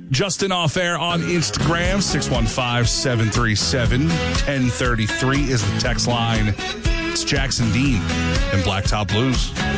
Justin Off Air on Instagram, 615-737-1033 is the text line. It's Jackson Dean and Blacktop Blues.